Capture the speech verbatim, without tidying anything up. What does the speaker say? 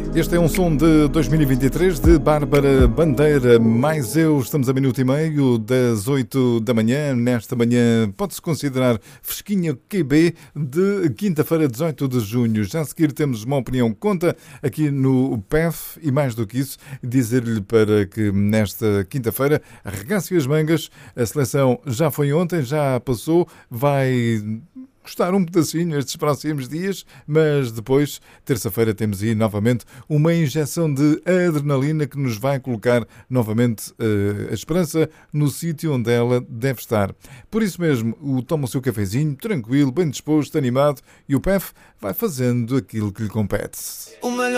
Este é um som de dois mil e vinte e três de Bárbara Bandeira, mais eu. Estamos a minuto e meio das oito da manhã. Nesta manhã pode-se considerar fresquinha Q B de quinta-feira, dezoito de junho. Já a seguir temos uma opinião conta aqui no P E F e mais do que isso, dizer-lhe para que nesta quinta-feira arregace as mangas. A seleção já foi ontem, já passou, vai gostar um pedacinho estes próximos dias, mas depois, terça-feira, temos aí novamente uma injeção de adrenalina que nos vai colocar novamente uh, a esperança no sítio onde ela deve estar. Por isso mesmo, o toma o seu cafezinho, tranquilo, bem disposto, animado, e o P E F vai fazendo aquilo que lhe compete. O melhor